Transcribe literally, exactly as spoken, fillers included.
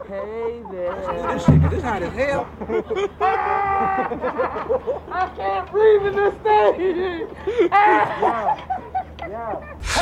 Hey there. This shit, this hot as hell. I can't breathe in this thing. Yeah. Yeah.